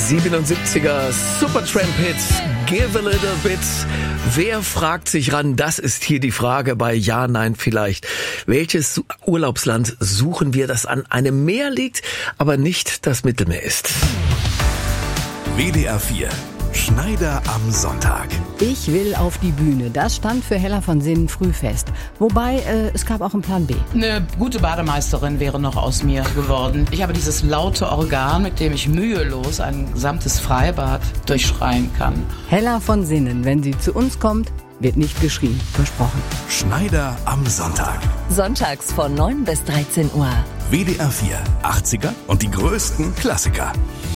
77er Supertramp-Hit, Give a Little Bit. Wer fragt sich ran? Das ist hier die Frage bei Ja, Nein, Vielleicht. Welches Urlaubsland suchen wir, das an einem Meer liegt, aber nicht das Mittelmeer ist? WDR 4. Schneider am Sonntag. Ich will auf die Bühne. Das stand für Hella von Sinnen früh fest. Wobei, es gab auch einen Plan B. Eine gute Bademeisterin wäre noch aus mir geworden. Ich habe dieses laute Organ, mit dem ich mühelos ein gesamtes Freibad durchschreien kann. Hella von Sinnen, wenn sie zu uns kommt, wird nicht geschrien. Versprochen. Schneider am Sonntag. Sonntags von 9 bis 13 Uhr. WDR 4. 80er und die größten Klassiker.